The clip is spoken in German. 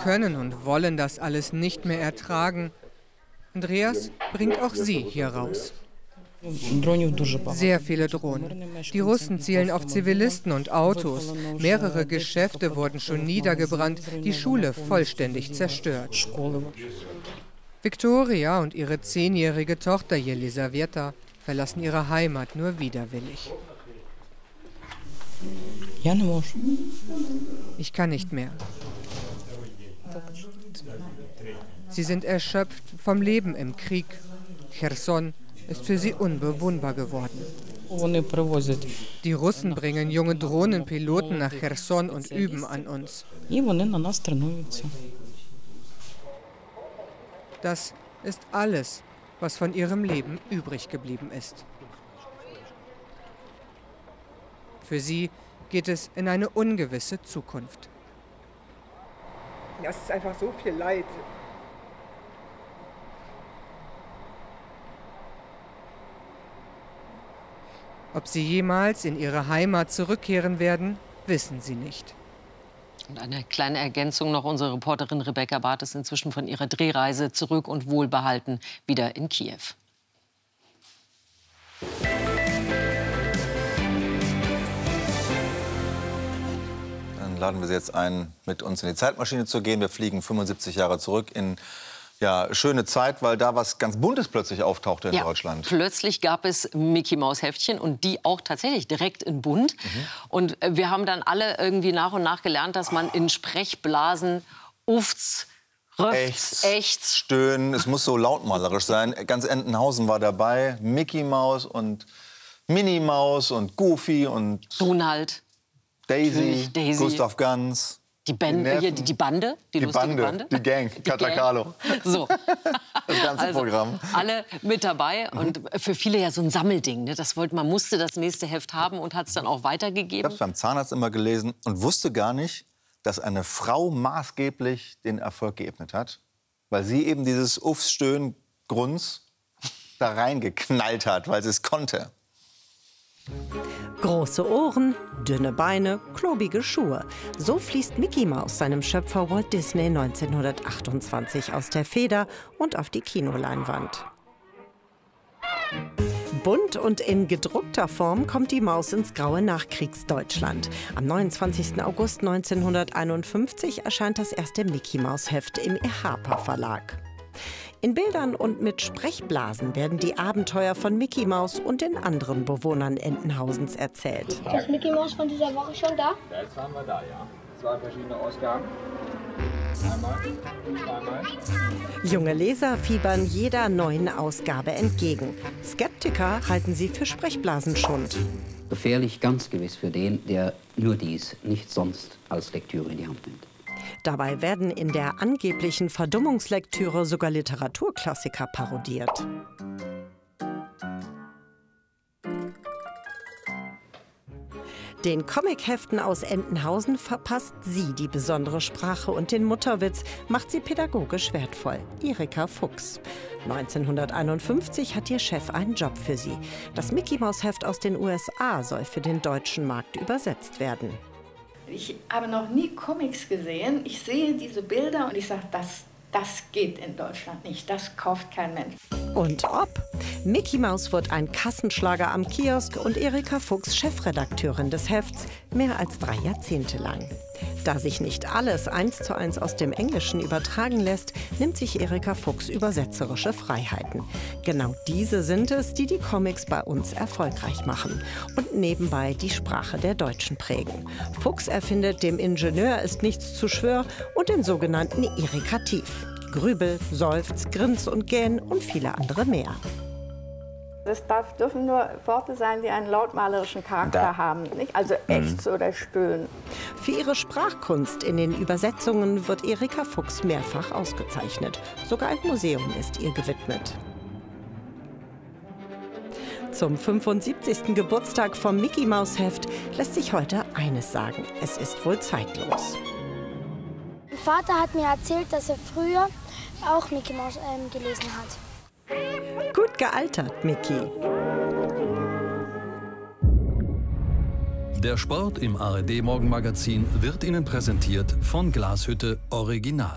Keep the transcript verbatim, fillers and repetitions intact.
können und wollen das alles nicht mehr ertragen. Andreas bringt auch sie hier raus. Sehr viele Drohnen. Die Russen zielen auf Zivilisten und Autos. Mehrere Geschäfte wurden schon niedergebrannt, die Schule vollständig zerstört. Viktoria und ihre zehnjährige Tochter Jelisaweta verlassen ihre Heimat nur widerwillig. Ich kann nicht mehr. Sie sind erschöpft vom Leben im Krieg. Cherson ist für sie unbewohnbar geworden. Die Russen bringen junge Drohnenpiloten nach Cherson und üben an uns. Das ist alles, was von ihrem Leben übrig geblieben ist. Für sie geht es in eine ungewisse Zukunft. Ja, es ist einfach so viel Leid. Ob sie jemals in ihre Heimat zurückkehren werden, wissen sie nicht. Und eine kleine Ergänzung noch. Unsere Reporterin Rebecca Barth ist inzwischen von ihrer Drehreise zurück und wohlbehalten wieder in Kiew. Dann laden wir Sie jetzt ein, mit uns in die Zeitmaschine zu gehen. Wir fliegen fünfundsiebzig Jahre zurück in ja, schöne Zeit, weil da was ganz Buntes plötzlich auftauchte in ja, Deutschland. Plötzlich gab es Mickey-Maus-Heftchen und die auch tatsächlich direkt in bunt. Mhm. Und wir haben dann alle irgendwie nach und nach gelernt, dass man in Sprechblasen Ufts, Röfts, Echts, Stöhnen, es muss so lautmalerisch sein. Ganz Entenhausen war dabei, Mickey Maus und Minnie Maus und Goofy und Donald, Daisy, Daisy. Gustav Ganz. Die, Band, die, die Bande, die, die lustige Bande, Bande. Die Gang, die Katakalo. So. Das ganze also, Programm. Alle mit dabei Mhm. und für viele ja so ein Sammelding. Ne? Das wollte, man musste das nächste Heft haben und hat es dann auch weitergegeben. Ich habe es beim Zahnarzt immer gelesen und wusste gar nicht, dass eine Frau maßgeblich den Erfolg geebnet hat, weil sie eben dieses Uffs, Stöhn, Grunz da reingeknallt hat, weil sie es konnte. Große Ohren, dünne Beine, klobige Schuhe. So fließt Mickey Maus seinem Schöpfer Walt Disney neunzehnhundertachtundzwanzig aus der Feder und auf die Kinoleinwand. Bunt und in gedruckter Form kommt die Maus ins graue Nachkriegsdeutschland. Am neunundzwanzigsten August neunzehnhunderteinundfünfzig erscheint das erste Mickey-Maus-Heft im E. Harper Verlag. In Bildern und mit Sprechblasen werden die Abenteuer von Mickey Maus und den anderen Bewohnern Entenhausens erzählt. Ist das Mickey Maus von dieser Woche schon da? Ja, jetzt haben wir da, ja. Zwei verschiedene Ausgaben. Einmal, zweimal. Junge Leser fiebern jeder neuen Ausgabe entgegen. Skeptiker halten sie für Sprechblasenschund. Gefährlich ganz gewiss für den, der nur dies, nicht sonst als Lektüre in die Hand nimmt. Dabei werden in der angeblichen Verdummungslektüre sogar Literaturklassiker parodiert. Den Comicheften aus Entenhausen verpasst sie die besondere Sprache und den Mutterwitz, macht sie pädagogisch wertvoll. Erika Fuchs. neunzehnhunderteinundfünfzig hat ihr Chef einen Job für sie. Das Mickey-Maus-Heft aus den U S A soll für den deutschen Markt übersetzt werden. Ich habe noch nie Comics gesehen. Ich sehe diese Bilder und ich sage, das, das geht in Deutschland nicht. Das kauft kein Mensch. Und ob? Mickey Maus wird ein Kassenschlager am Kiosk und Erika Fuchs Chefredakteurin des Hefts mehr als drei Jahrzehnte lang. Da sich nicht alles eins zu eins aus dem Englischen übertragen lässt, nimmt sich Erika Fuchs übersetzerische Freiheiten. Genau diese sind es, die die Comics bei uns erfolgreich machen und nebenbei die Sprache der Deutschen prägen. Fuchs erfindet, dem Ingenieur ist nichts zu schwör und den sogenannten Erikativ. Grübel, Seufz, Grins und Gähn und viele andere mehr. Es darf, dürfen nur Worte sein, die einen lautmalerischen Charakter da. haben, nicht? Also Ächz mhm. oder Stöhnen. Für ihre Sprachkunst in den Übersetzungen wird Erika Fuchs mehrfach ausgezeichnet. Sogar ein Museum ist ihr gewidmet. Zum fünfundsiebzigsten Geburtstag vom Mickey-Maus-Heft lässt sich heute eines sagen: Es ist wohl zeitlos. Mein Vater hat mir erzählt, dass er früher auch Mickey Maus ähm, gelesen hat. Gut gealtert, Mickey. Der Sport im A R D Morgenmagazin wird Ihnen präsentiert von Glashütte Original.